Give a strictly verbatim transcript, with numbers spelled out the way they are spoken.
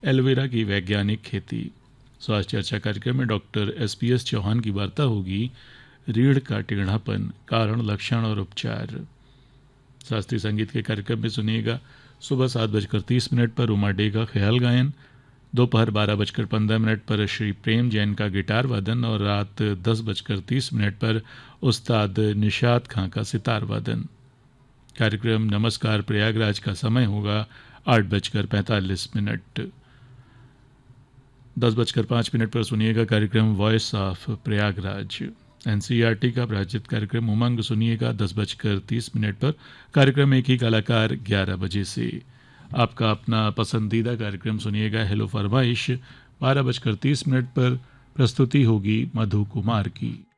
Aloe vera की वैज्ञानिक खेती। स्वास्थ्य चर्चा कार्यक्रम में doctor S P S Chauhan की वार्ता होगी रीढ़ का टेढ़ापन, कारण, लक्षण और उपचार। शास्त्रीय संगीत के कार्यक्रम में सुनिएगा सुबह सात बजकर तीस मिनट पर उमा डे का ख्याल गायन, दोपहर बारह बजकर पंद्रह मिनट पर श्री प्रेम जैन का गिटार वादन और रात दस बजकर तीस मिनट पर उस्ताद निशात खां का सितार वादन। कार्यक्रम नमस्कार प्रयागराज का समय होगा आठ बजकर पैंतालीस मिनट। दस बजकर पाँच मिनट पर सुनिएगा कार्यक्रम वॉइस ऑफ प्रयागराज। एनसीईआरटी का प्रायोजित कार्यक्रम उमंग सुनिएगा दस बजकर तीस मिनट पर। कार्यक्रम एक ही कलाकार ग्यारह बजे से। आपका अपना पसंदीदा कार्यक्रम सुनिएगा हेलो फरमाइश बारह बजकर तीस मिनट पर। प्रस्तुति होगी मधु कुमार की।